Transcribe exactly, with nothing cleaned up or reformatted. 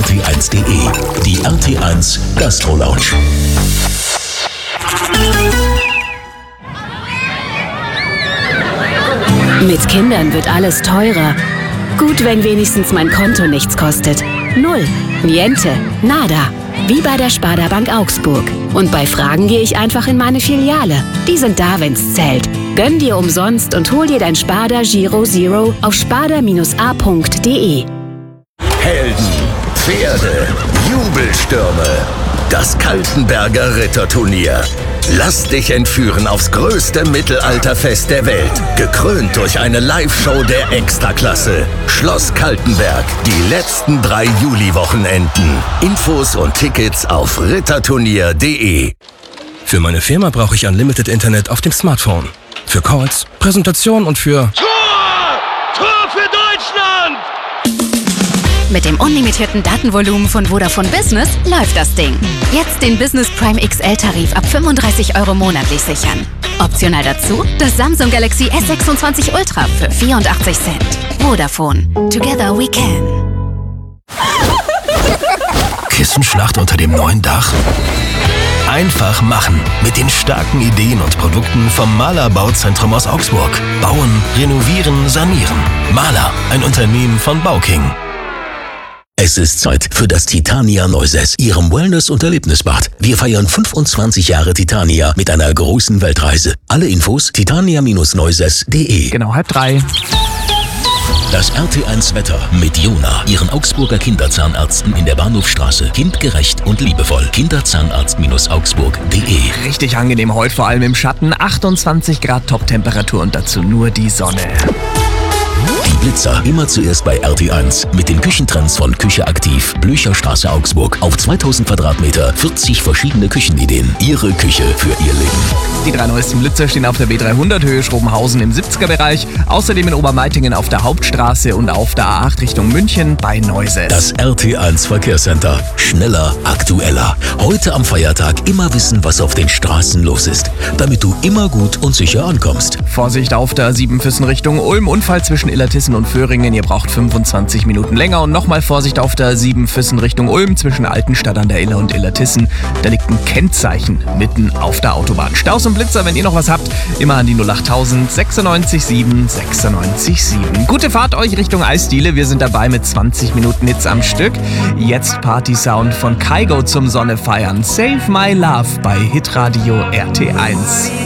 T eins punkt de. Die R T eins Gastro Lounge. Mit Kindern wird alles teurer. Gut, wenn wenigstens mein Konto nichts kostet. Null, niente, nada. Wie bei der Sparda Bank Augsburg. Und bei Fragen gehe ich einfach in meine Filiale. Die sind da, wenn's zählt. Gönn dir umsonst und hol dir dein Sparda Giro Zero auf sparda a punkt de. Helden, Pferde, Jubelstürme. Das Kaltenberger Ritterturnier. Lass dich entführen aufs größte Mittelalterfest der Welt. Gekrönt durch eine Live-Show der Extraklasse. Schloss Kaltenberg. Die letzten drei Juli-Wochenenden. Infos und Tickets auf ritterturnier punkt de. Für meine Firma brauche ich Unlimited Internet auf dem Smartphone. Für Calls, Präsentationen und für... Tor! Tor für Deutschland! Mit dem unlimitierten Datenvolumen von Vodafone Business läuft das Ding. Jetzt den Business Prime X L-Tarif ab fünfunddreißig Euro monatlich sichern. Optional dazu das Samsung Galaxy S sechsundzwanzig Ultra für vierundachtzig Cent. Vodafone. Together we can. Kissenschlacht unter dem neuen Dach? Einfach machen mit den starken Ideen und Produkten vom Mahler Bauzentrum aus Augsburg. Bauen, renovieren, sanieren. Mahler, ein Unternehmen von Bauking. Es ist Zeit für das Titania Neuses, Ihrem Wellness- und Erlebnisbad. Wir feiern fünfundzwanzig Jahre Titania mit einer großen Weltreise. Alle Infos titania Neuses punkt de. Genau, halb drei. Das R T eins Wetter mit Jona, Ihren Augsburger Kinderzahnärzten in der Bahnhofstraße. Kindgerecht und liebevoll. Kinderzahnarzt Augsburg punkt de. Richtig angenehm heute, vor allem im Schatten. achtundzwanzig Grad Top-Temperatur und dazu nur die Sonne. Die Blitzer immer zuerst bei R T eins mit den Küchentrends von Küche aktiv, Blücherstraße Augsburg. Auf zweitausend Quadratmeter, vierzig verschiedene Küchenideen. Ihre Küche für Ihr Leben. Die drei neuesten Blitzer stehen auf der B dreihundert Höhe Schrobenhausen im siebziger-Bereich. Außerdem in Obermeitingen auf der Hauptstraße und auf der A acht Richtung München bei Neuses. Das R T eins Verkehrscenter. Schneller, aktueller. Heute am Feiertag immer wissen, was auf den Straßen los ist, damit du immer gut und sicher ankommst. Vorsicht auf der sieben Füssen Richtung Ulm. Unfall zwischen Illertissen und Föhringen. Ihr braucht fünfundzwanzig Minuten länger. Und nochmal Vorsicht auf der sieben Füssen Richtung Ulm zwischen Altenstadt an der Iller und Illertissen. Da liegt ein Kennzeichen mitten auf der Autobahn. Staus und Blitzer, wenn ihr noch was habt, immer an die null achttausend sechsundneunzig sieben sechsundneunzig sieben. Gute Fahrt euch Richtung Eisdiele. Wir sind dabei mit zwanzig Minuten Hits am Stück. Jetzt Party-Sound von Kygo zum Sonne feiern. Save My Love bei Hitradio R T eins.